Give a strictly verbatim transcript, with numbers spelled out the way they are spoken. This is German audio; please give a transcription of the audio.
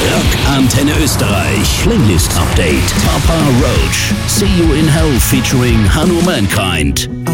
Rock Antenne Österreich Playlist Update. Papa Roach. See You in Hell featuring Hanno Mankind.